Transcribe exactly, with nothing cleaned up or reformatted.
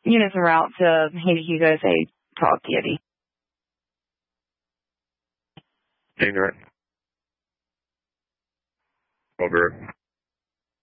units en route to Haiti, Hugo. Say, talk to Yeti. Ignorant. Over.